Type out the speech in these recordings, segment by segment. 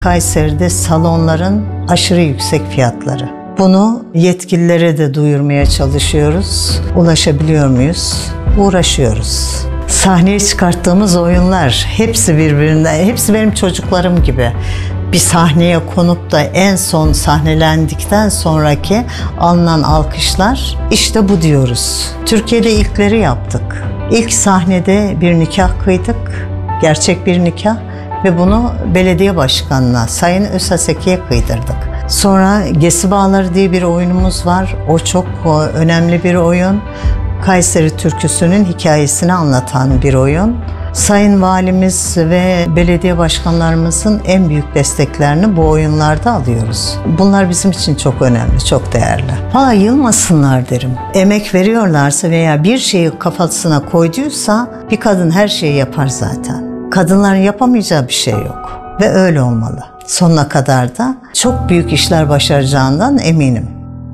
Kayseri'de salonların aşırı yüksek fiyatları. Bunu yetkililere de duyurmaya çalışıyoruz. Ulaşabiliyor muyuz? Uğraşıyoruz. Sahneye çıkarttığımız oyunlar hepsi birbirinden, hepsi benim çocuklarım gibi. Bir sahneye konup da en son sahnelendikten sonraki alınan alkışlar, işte bu diyoruz. Türkiye'de ilkleri yaptık. İlk sahnede bir nikah kıydık, gerçek bir nikah ve bunu belediye başkanına, Sayın Özhaseki'ye kıydırdık. Sonra Gesi Bağları diye bir oyunumuz var. O çok önemli bir oyun. Kayseri türküsünün hikayesini anlatan bir oyun. Sayın Valimiz ve belediye başkanlarımızın en büyük desteklerini bu oyunlarda alıyoruz. Bunlar bizim için çok önemli, çok değerli. Valla yılmasınlar derim. Emek veriyorlarsa veya bir şeyi kafasına koyduysa bir kadın her şeyi yapar zaten. Kadınların yapamayacağı bir şey yok ve öyle olmalı. Sonuna kadar da çok büyük işler başaracağından eminim.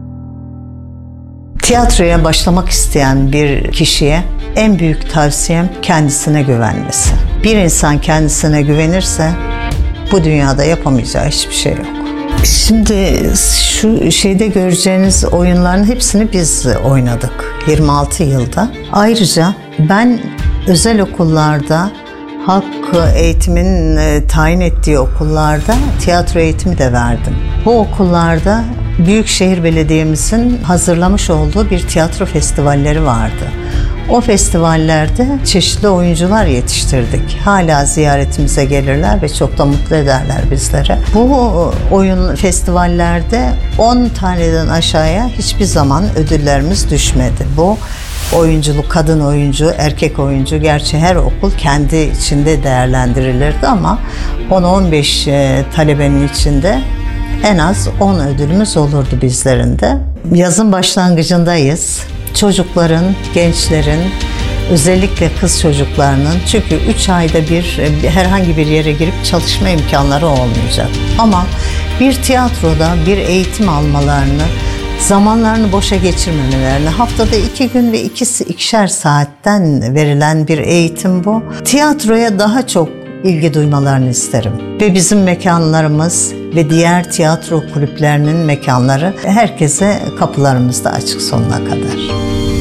Tiyatroya başlamak isteyen bir kişiye en büyük tavsiyem kendisine güvenmesi. Bir insan kendisine güvenirse bu dünyada yapamayacağı hiçbir şey yok. Şimdi şu şeyde göreceğiniz oyunların hepsini biz oynadık 26 yılda. Ayrıca ben özel okullarda, halk eğitimin tayin ettiği okullarda tiyatro eğitimi de verdim. Bu okullarda Büyükşehir Belediye'mizin hazırlamış olduğu bir tiyatro festivalleri vardı. O festivallerde çeşitli oyuncular yetiştirdik. Hala ziyaretimize gelirler ve çok da mutlu ederler bizleri. Bu oyun festivallerde 10 taneden aşağıya hiçbir zaman ödüllerimiz düşmedi. Bu oyunculuk, kadın oyuncu, erkek oyuncu, gerçi her okul kendi içinde değerlendirilirdi ama 10-15 talebenin içinde en az 10 ödülümüz olurdu bizlerin de. Yazın başlangıcındayız. Çocukların, gençlerin, özellikle kız çocuklarının, çünkü 3 ayda bir herhangi bir yere girip çalışma imkanları olmayacak. Ama bir tiyatroda bir eğitim almalarını, zamanlarını boşa geçirmemelerini, haftada 2 gün ve ikişer saatten verilen bir eğitim bu. Tiyatroya daha çok ilgi duymalarını isterim. Ve bizim mekanlarımız ve diğer tiyatro kulüplerinin mekanları herkese kapılarımızda açık sonuna kadar.